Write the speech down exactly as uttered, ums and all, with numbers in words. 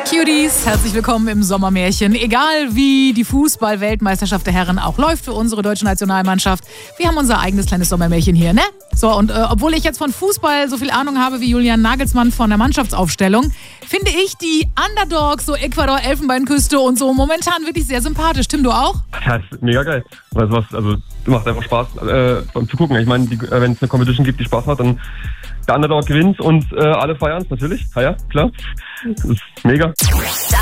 Cuties, herzlich willkommen im Sommermärchen. Egal wie die Fußball-Weltmeisterschaft der Herren auch läuft für unsere deutsche Nationalmannschaft, wir haben unser eigenes kleines Sommermärchen hier, ne? So, und äh, obwohl ich jetzt von Fußball so viel Ahnung habe wie Julian Nagelsmann von der Mannschaftsaufstellung, finde ich die Underdogs, so Ecuador, Elfenbeinküste und so, momentan wirklich sehr sympathisch. Tim, du auch? Ja, ist mega geil. Also, was, also macht einfach Spaß äh, beim Zugucken. Ich meine, wenn es eine Competition gibt, die Spaß macht, dann der Underdog gewinnt und äh, alle feiern es natürlich. Ja, ja, klar. Das ist mega.